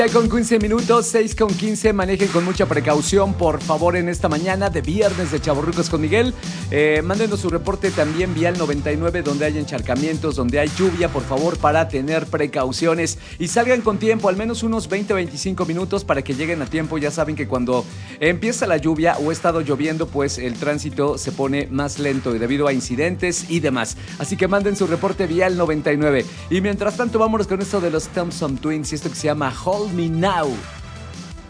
Con 15 minutos, 6 con 15, manejen con mucha precaución, por favor, en esta mañana de viernes de Chavorrucos con Miguel. Mándenos su reporte también vía el 99, donde hay encharcamientos, donde hay lluvia, por favor, para tener precauciones. Y salgan con tiempo, al menos unos 20-25 minutos para que lleguen a tiempo. Ya saben que cuando empieza la lluvia o ha estado lloviendo, pues el tránsito se pone más lento y debido a incidentes y demás. Así que manden su reporte vía el 99. Y mientras tanto, vámonos con esto de los Thompson Twins y esto que se llama Hold Me Now.